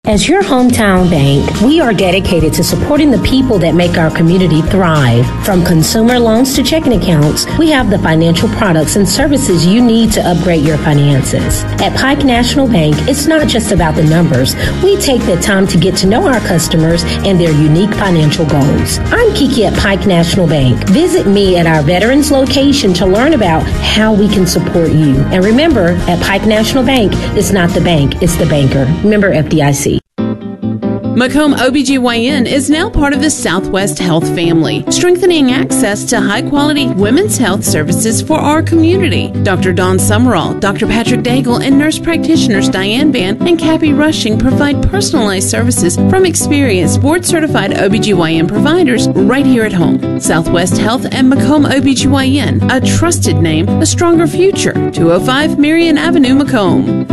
As your hometown bank, we are dedicated to supporting the people that make our community thrive. From consumer loans to checking accounts, we have the financial products and services you need to upgrade your finances. At Pike National Bank, it's not just about the numbers. We take the time to get to know our customers and their unique financial goals. I'm Kiki at Pike National Bank. Visit me at our Veterans location to learn about how we can support you. And remember, at Pike National Bank, it's not the bank, it's the banker. Member FDIC. Macomb OBGYN is now part of the Southwest Health family, strengthening access to high-quality women's health services for our community. Dr. Dawn Summerall, Dr. Patrick Daigle, and nurse practitioners Diane Ban and Cappy Rushing provide personalized services from experienced board-certified OBGYN providers right here at home. Southwest Health and Macomb OBGYN, a trusted name, a stronger future. 205 Marion Avenue, Macomb.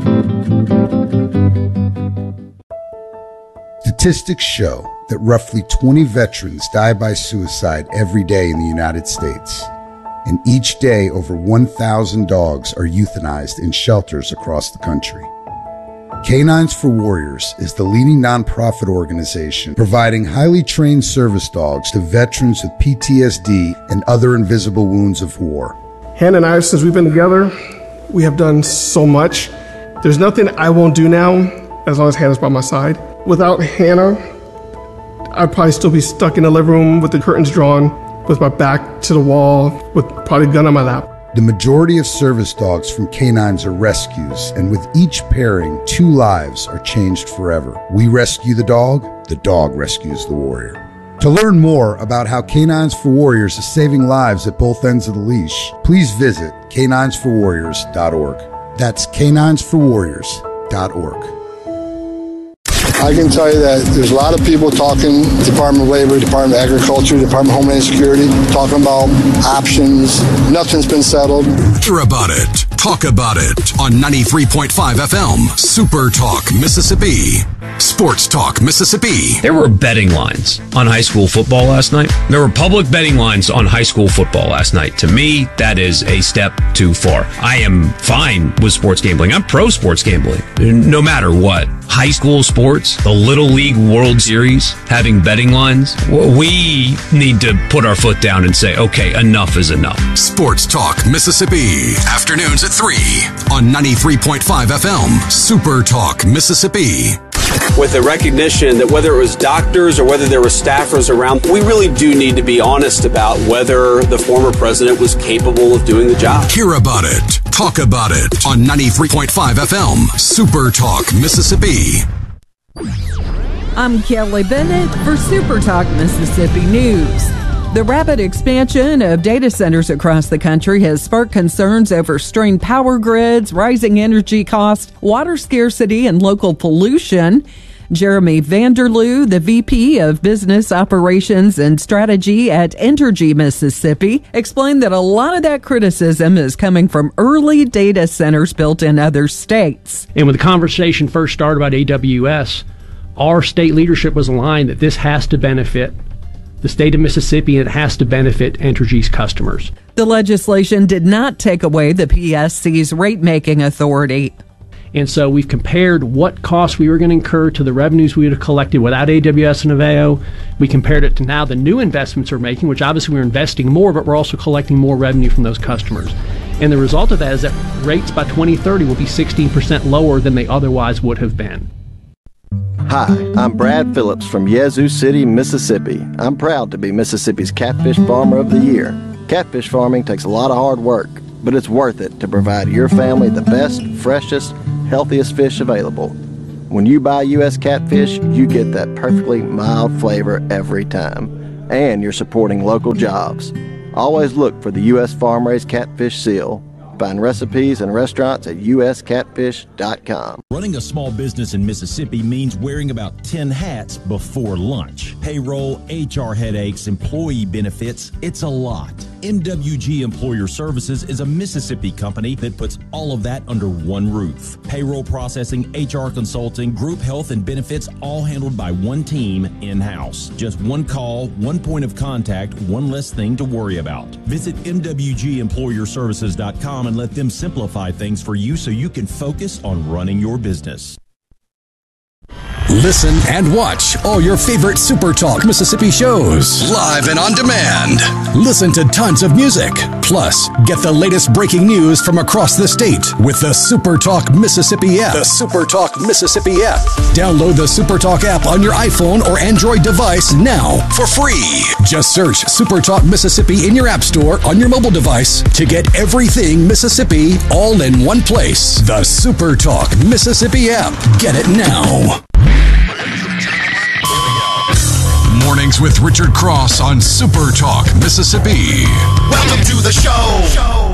Statistics show that roughly 20 veterans die by suicide every day in the United States. And each day, over 1,000 dogs are euthanized in shelters across the country. Canines for Warriors is the leading nonprofit organization providing highly trained service dogs to veterans with PTSD and other invisible wounds of war. Hannah and I, since we've been together, we have done so much. There's nothing I won't do now as long as Hannah's by my side. Without Hannah, I'd probably still be stuck in the living room with the curtains drawn, with my back to the wall, with probably a gun on my lap. The majority of service dogs from canines are rescues, and with each pairing, 2 lives are changed forever. We rescue the dog rescues the warrior. To learn more about how Canines for Warriors is saving lives at both ends of the leash, please visit caninesforwarriors.org. That's caninesforwarriors.org. I can tell you that there's a lot of people talking, Department of Labor, Department of Agriculture, Department of Homeland Security, talking about options. Nothing's been settled. Hear about it. Talk about it on 93.5 FM, Super Talk, Mississippi. Sports Talk, Mississippi. There were betting lines on high school football last night. There were public betting lines on high school football last night. To me, that is a step too far. I am fine with sports gambling. I'm pro sports gambling, no matter what. High school sports, the Little League World Series, having betting lines. We need to put our foot down and say, okay, enough is enough. Sports Talk, Mississippi. Afternoons at 3 on 93.5 FM, Super Talk, Mississippi. With the recognition that whether it was doctors or whether there were staffers around, we really do need to be honest about whether the former president was capable of doing the job. Hear about it. Talk about it on 93.5 FM, Super Talk, Mississippi. I'm Kelly Bennett for Super Talk Mississippi News. The rapid expansion of data centers across the country has sparked concerns over strained power grids, rising energy costs, water scarcity, and local pollution. Jeremy Vanderloo, the VP of Business Operations and Strategy at Entergy Mississippi, explained that a lot of that criticism is coming from early data centers built in other states. And when the conversation first started about AWS, our state leadership was aligned that this has to benefit the state of Mississippi, and it has to benefit Entergy's customers. The legislation did not take away the PSC's rate-making authority. And so we've compared what costs we were going to incur to the revenues we would have collected without AWS and Aveo. We compared it to now the new investments we're making, which obviously we're investing more, but we're also collecting more revenue from those customers. And the result of that is that rates by 2030 will be 16% lower than they otherwise would have been. Hi, I'm Brad Phillips from Yazoo City, Mississippi. I'm proud to be Mississippi's Catfish Farmer of the Year. Catfish farming takes a lot of hard work, but it's worth it to provide your family the best, freshest, healthiest fish available. When you buy U.S. catfish, you get that perfectly mild flavor every time, and you're supporting local jobs. Always look for the U.S. Farm-Raised Catfish seal. Find recipes and restaurants at uscatfish.com. Running a small business in Mississippi means wearing about 10 hats before lunch. Payroll, HR headaches, employee benefits, it's a lot. MWG Employer Services is a Mississippi company that puts all of that under one roof. Payroll processing, HR consulting, group health and benefits, all handled by one team in-house. Just one call, one point of contact, one less thing to worry about. Visit MWGEmployerServices.com and let them simplify things for you so you can focus on running your business. Listen and watch all your favorite Super Talk Mississippi shows live and on demand. Listen to tons of music. Plus, get the latest breaking news from across the state with the Super Talk Mississippi app. The Super Talk Mississippi app. Download the Super Talk app on your iPhone or Android device now for free. Just search Super Talk Mississippi in your app store on your mobile device to get everything Mississippi all in one place. The Super Talk Mississippi app. Get it now. Mornings with Richard Cross on Super Talk Mississippi. Welcome to the show.